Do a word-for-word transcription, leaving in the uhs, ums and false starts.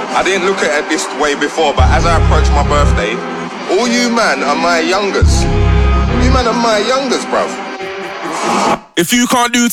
I didn't look at it this way before, but as I approach my birthday, all you man are my youngers. You man are my youngers, bruv. If you can't do